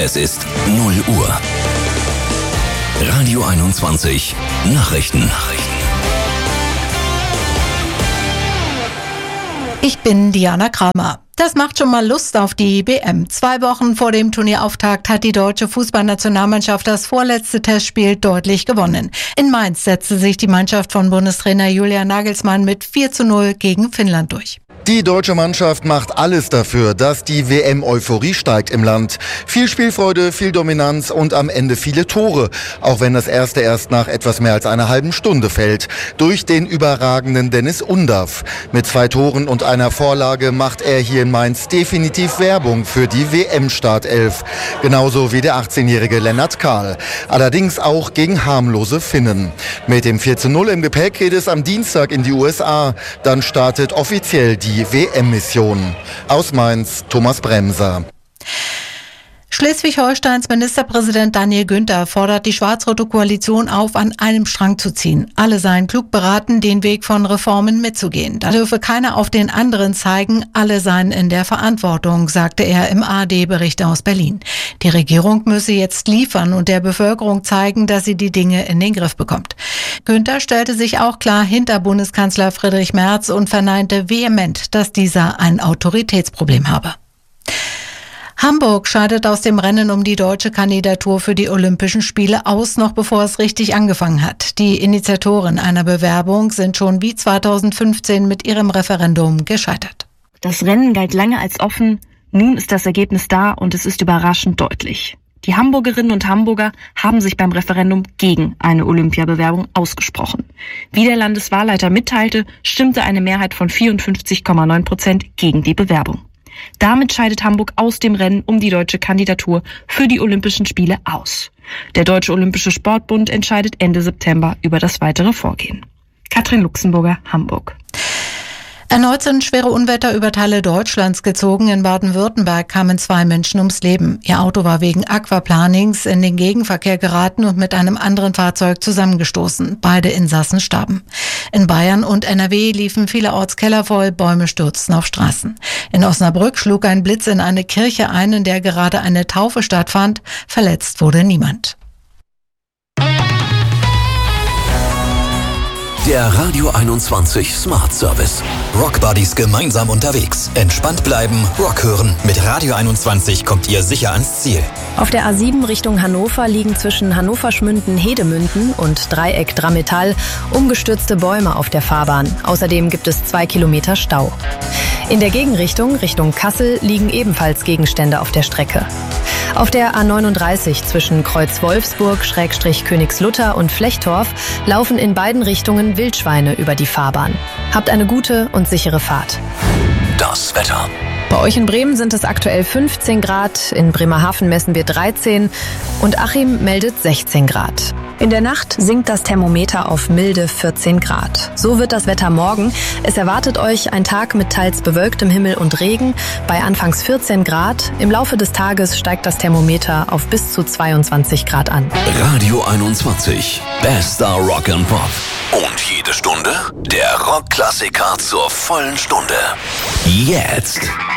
Es ist 0 Uhr. Radio 21 Nachrichten. Ich bin Diana Kramer. Das macht schon mal Lust auf die WM. 2 Wochen vor dem Turnierauftakt hat die deutsche Fußballnationalmannschaft das vorletzte Testspiel deutlich gewonnen. In Mainz setzte sich die Mannschaft von Bundestrainer Julian Nagelsmann mit 4:0 gegen Finnland durch. Die deutsche Mannschaft macht alles dafür, dass die WM-Euphorie steigt im Land. Viel Spielfreude, viel Dominanz und am Ende viele Tore. Auch wenn das erste erst nach etwas mehr als einer halben Stunde fällt. Durch den überragenden Dennis Undav. Mit 2 Toren und einer Vorlage macht er hier in Mainz definitiv Werbung für die WM-Startelf. Genauso wie der 18-jährige Lennart Kahl. Allerdings auch gegen harmlose Finnen. Mit dem 4:0 im Gepäck geht es am Dienstag in die USA. Dann startet offiziell die WM-Mission. Aus Mainz, Thomas Bremser. Schleswig-Holsteins Ministerpräsident Daniel Günther fordert die schwarz-rote Koalition auf, an einem Strang zu ziehen. Alle seien klug beraten, den Weg von Reformen mitzugehen. Da dürfe keiner auf den anderen zeigen, alle seien in der Verantwortung, sagte er im ARD-Bericht aus Berlin. Die Regierung müsse jetzt liefern und der Bevölkerung zeigen, dass sie die Dinge in den Griff bekommt. Günther stellte sich auch klar hinter Bundeskanzler Friedrich Merz und verneinte vehement, dass dieser ein Autoritätsproblem habe. Hamburg scheidet aus dem Rennen um die deutsche Kandidatur für die Olympischen Spiele aus, noch bevor es richtig angefangen hat. Die Initiatoren einer Bewerbung sind schon wie 2015 mit ihrem Referendum gescheitert. Das Rennen galt lange als offen, nun ist das Ergebnis da und es ist überraschend deutlich. Die Hamburgerinnen und Hamburger haben sich beim Referendum gegen eine Olympiabewerbung ausgesprochen. Wie der Landeswahlleiter mitteilte, stimmte eine Mehrheit von 54,9% gegen die Bewerbung. Damit scheidet Hamburg aus dem Rennen um die deutsche Kandidatur für die Olympischen Spiele aus. Der Deutsche Olympische Sportbund entscheidet Ende September über das weitere Vorgehen. Katrin Luxemburger, Hamburg. Erneut sind schwere Unwetter über Teile Deutschlands gezogen. In Baden-Württemberg kamen 2 Menschen ums Leben. Ihr Auto war wegen Aquaplanings in den Gegenverkehr geraten und mit einem anderen Fahrzeug zusammengestoßen. Beide Insassen starben. In Bayern und NRW liefen vielerorts Keller voll, Bäume stürzten auf Straßen. In Osnabrück schlug ein Blitz in eine Kirche ein, in der gerade eine Taufe stattfand. Verletzt wurde niemand. Der Radio 21 Smart Service. Rock Buddies gemeinsam unterwegs. Entspannt bleiben, Rock hören. Mit Radio 21 kommt ihr sicher ans Ziel. Auf der A7 Richtung Hannover liegen zwischen Hannover-Schmünden-Hedemünden und Dreieck Drammetall umgestürzte Bäume auf der Fahrbahn. Außerdem gibt es 2 Kilometer Stau. In der Gegenrichtung, Richtung Kassel, liegen ebenfalls Gegenstände auf der Strecke. Auf der A39 zwischen Kreuz Wolfsburg, Königslutter und Flechtorf laufen in beiden Richtungen Wildschweine über die Fahrbahn. Habt eine gute und sichere Fahrt. Das Wetter. Bei euch in Bremen sind es aktuell 15 Grad, in Bremerhaven messen wir 13 und Achim meldet 16 Grad. In der Nacht sinkt das Thermometer auf milde 14 Grad. So wird das Wetter morgen. Es erwartet euch ein Tag mit teils bewölktem Himmel und Regen bei anfangs 14 Grad. Im Laufe des Tages steigt das Thermometer auf bis zu 22 Grad an. Radio 21. Bester Rock and Pop. Und jede Stunde der Rockklassiker zur vollen Stunde. Jetzt.